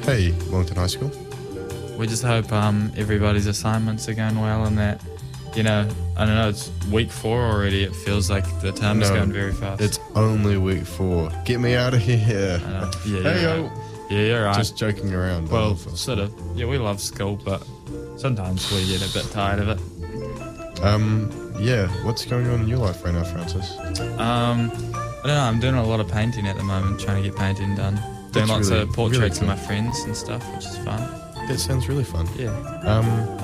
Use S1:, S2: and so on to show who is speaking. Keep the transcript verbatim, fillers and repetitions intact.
S1: Hey, Wellington High School.
S2: We just hope um, everybody's assignments are going well and that, you know, I don't know, it's week four already. It feels like the term is
S1: No,
S2: going very fast.
S1: It's only week four. Get me out of here.
S2: I know. Yeah,
S1: Hey,
S2: you're
S1: yo.
S2: right. Yeah, you're right.
S1: Just joking around. I
S2: well,
S1: love that
S2: sort
S1: school.
S2: of. Yeah, we love school, but sometimes we get a bit tired of it.
S1: Um, yeah, what's going on in your life right now, Francis?
S2: Um, I don't know, I'm doing a lot of painting at the moment, trying to get painting done. Doing
S1: That's
S2: lots
S1: really-
S2: of portraits
S1: really
S2: of my friends and stuff, which is fun.
S1: That sounds really fun.
S2: Yeah.
S1: Um,